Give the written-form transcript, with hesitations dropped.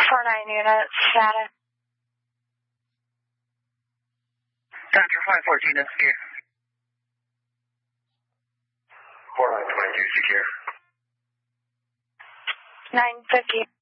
49 units, status. Dr. 514, that's secure. 4922, secure. 950.